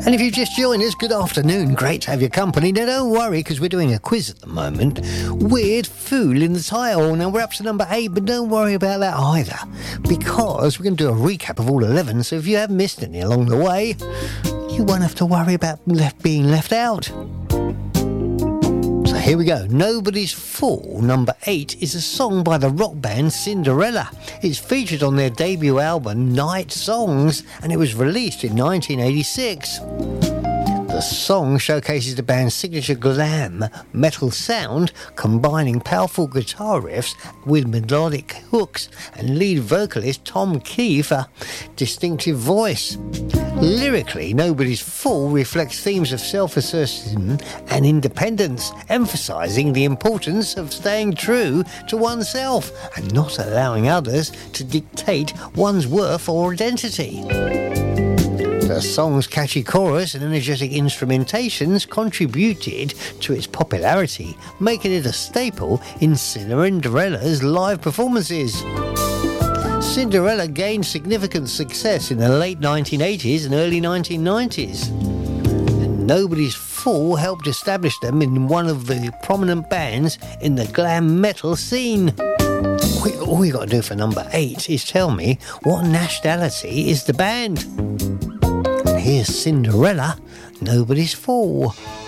And if you've just joined us, good afternoon. Great to have your company. Now, don't worry, because we're doing a quiz at the moment. Weird fool in the title. Now, we're up to number 8, but don't worry about that either, because we're going to do a recap of all 11, so if you have missed any along the way, you won't have to worry about being left out. So here we go. Nobody's Fool, number 8, is a song by the rock band Cinderella. It's featured on their debut album, Night Songs, and it was released in 1986. The song showcases the band's signature glam metal sound, combining powerful guitar riffs with melodic hooks and lead vocalist Tom Kiefer's distinctive voice. Lyrically, Nobody's Fool reflects themes of self-assertion and independence, emphasising the importance of staying true to oneself and not allowing others to dictate one's worth or identity. The song's catchy chorus and energetic instrumentations contributed to its popularity, making it a staple in Cinderella's live performances. Cinderella gained significant success in the late 1980s and early 1990s. And Nobody's Fool helped establish them in one of the prominent bands in the glam metal scene. All you got to do for number 8 is tell me what nationality is the band. Here's Cinderella, Nobody's Fool.